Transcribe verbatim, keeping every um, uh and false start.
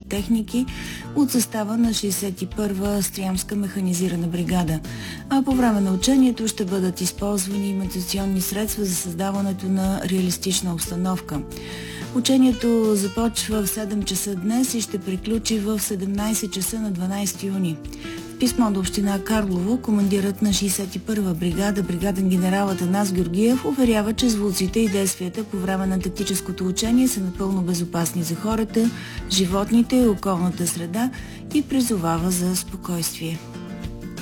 техники от състава на шейсет и първа Стрямска механизирана бригада. А по време на учението ще бъдат използвани имитационни средства за създаването на реалистична обстановка. Учението започва в седем часа днес и ще приключи в седемнайсет часа на дванайсети юни. В писмо до община Карлово, командирът на шейсет и първа бригада, бригаден генерал Атанас Георгиев, уверява, че звуците и действията по време на тактическото учение са напълно безопасни за хората, животните и околната среда и призовава за спокойствие.